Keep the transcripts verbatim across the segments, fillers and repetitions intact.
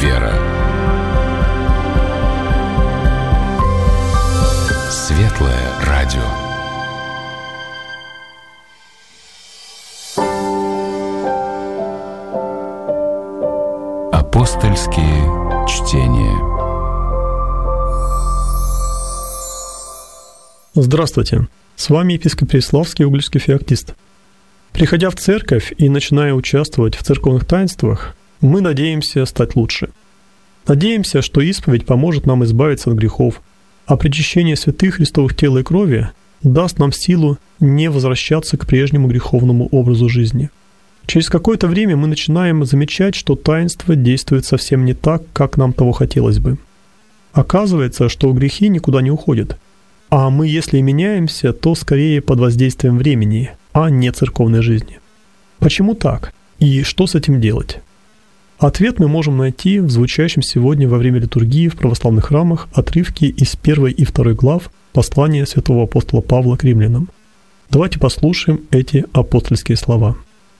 вера. Светлое радио. Апостольские чтения. Здравствуйте! С вами епископ Переславский, Угличский феоктист. Приходя в церковь и начиная участвовать в церковных таинствах, мы надеемся стать лучше. Надеемся, что исповедь поможет нам избавиться от грехов, а причащение святых Христовых тела и крови даст нам силу не возвращаться к прежнему греховному образу жизни. Через какое-то время мы начинаем замечать, что таинство действует совсем не так, как нам того хотелось бы. Оказывается, что грехи никуда не уходят, а мы, если и меняемся, то скорее под воздействием времени, а не церковной жизни. Почему так? И что с этим делать? Ответ мы можем найти в звучащем сегодня во время литургии в православных храмах отрывке из первой и второй глав послания святого апостола Павла к римлянам. Давайте послушаем эти апостольские слова.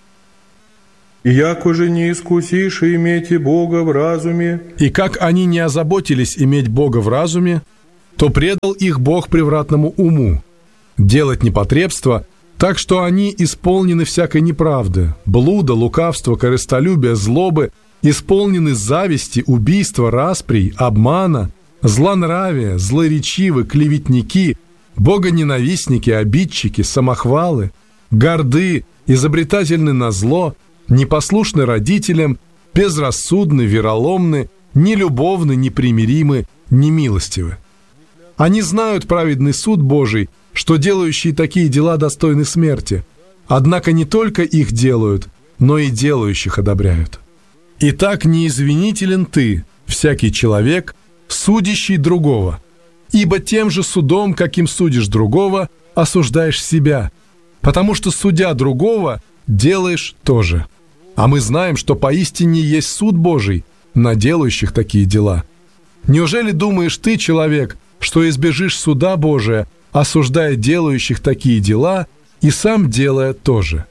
«Яко же не искусишь имейте Бога в разуме». И как они не озаботились иметь Бога в разуме, то предал их Бог превратному уму, делать непотребство, так что они исполнены всякой неправды, блуда, лукавства, корыстолюбия, злобы, исполнены зависти, убийства, расприй, обмана, злонравия, злоречивы, клеветники, богоненавистники, обидчики, самохвалы, горды, изобретательны на зло, непослушны родителям, безрассудны, вероломны, нелюбовны, непримиримы, немилостивы. Они знают праведный суд Божий, что делающие такие дела достойны смерти, однако не только их делают, но и делающих одобряют. Итак, неизвинителен ты, всякий человек, судящий другого, ибо тем же судом, каким судишь другого, осуждаешь себя, потому что, судя другого, делаешь то же. А мы знаем, что поистине есть суд Божий на делающих такие дела. Неужели думаешь ты, человек, что избежишь суда Божия, осуждая делающих такие дела и сам делая то же?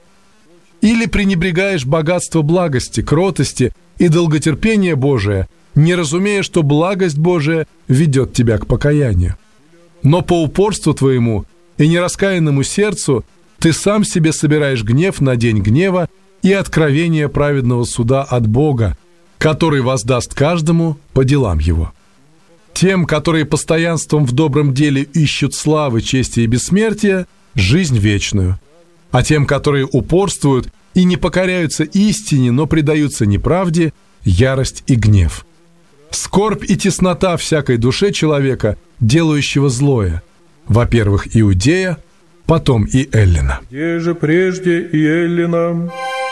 Или пренебрегаешь богатство благости, кротости и долготерпения Божия, не разумея, что благость Божия ведет тебя к покаянию? Но по упорству твоему и нераскаянному сердцу ты сам себе собираешь гнев на день гнева и откровение праведного суда от Бога, который воздаст каждому по делам его. Тем, которые постоянством в добром деле ищут славы, чести и бессмертия, жизнь вечную. А тем, которые упорствуют и не покоряются истине, но предаются неправде, ярость и гнев. Скорбь и теснота всякой душе человека, делающего злое. Во-первых, Иудея, потом и Эллина. Где же прежде и Эллина?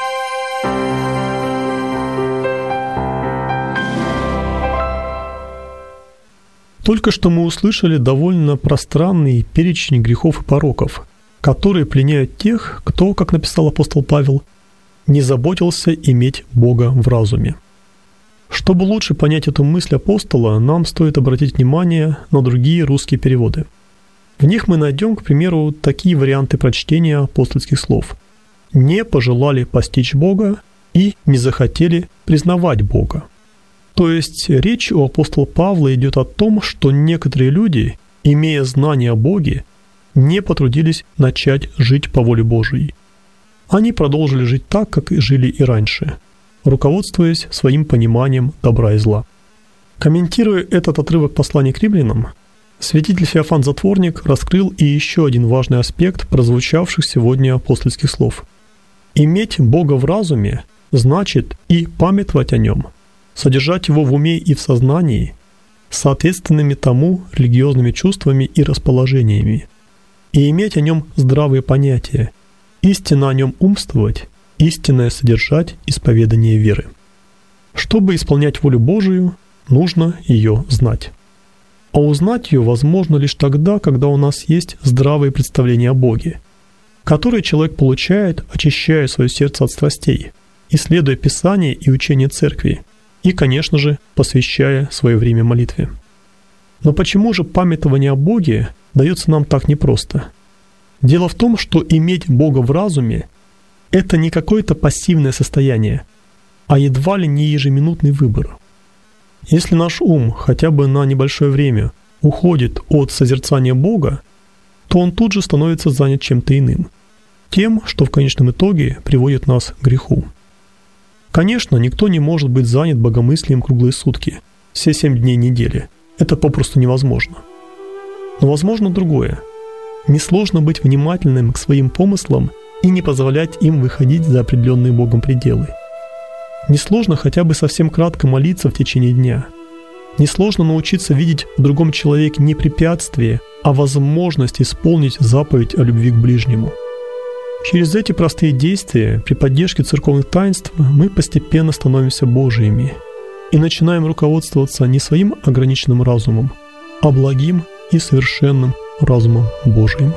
Только что мы услышали довольно пространный перечень грехов и пороков, которые пленяют тех, кто, как написал апостол Павел, не заботился иметь Бога в разуме. Чтобы лучше понять эту мысль апостола, нам стоит обратить внимание на другие русские переводы. В них мы найдем, к примеру, такие варианты прочтения апостольских слов: «не пожелали постичь Бога» и «не захотели признавать Бога». То есть речь у апостола Павла идет о том, что некоторые люди, имея знание о Боге, не потрудились начать жить по воле Божией. Они продолжили жить так, как и жили и раньше, руководствуясь своим пониманием добра и зла. Комментируя этот отрывок послания к римлянам, святитель Феофан Затворник раскрыл и еще один важный аспект прозвучавших сегодня апостольских слов. Иметь Бога в разуме значит и памятовать о Нем, содержать Его в уме и в сознании, соответственными тому религиозными чувствами и расположениями, и иметь о Нем здравые понятия, истинно о Нем умствовать, истинное содержать исповедание веры. Чтобы исполнять волю Божию, нужно ее знать. А узнать ее возможно лишь тогда, когда у нас есть здравые представления о Боге, которые человек получает, очищая свое сердце от страстей, исследуя Писание и учение Церкви, и, конечно же, посвящая свое время молитве. Но почему же памятование о Боге дается нам так непросто? Дело в том, что иметь Бога в разуме – это не какое-то пассивное состояние, а едва ли не ежеминутный выбор. Если наш ум хотя бы на небольшое время уходит от созерцания Бога, то он тут же становится занят чем-то иным, тем, что в конечном итоге приводит нас к греху. Конечно, никто не может быть занят богомыслием круглые сутки, все семь дней недели. Это попросту невозможно. Но возможно другое. Несложно быть внимательным к своим помыслам и не позволять им выходить за определенные Богом пределы. Несложно хотя бы совсем кратко молиться в течение дня. Несложно научиться видеть в другом человеке не препятствие, а возможность исполнить заповедь о любви к ближнему. Через эти простые действия, при поддержке церковных таинств, мы постепенно становимся Божьими и начинаем руководствоваться не своим ограниченным разумом, а благим и совершенным разумом Божьим.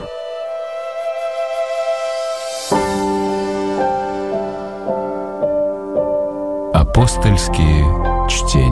Апостольские чтения.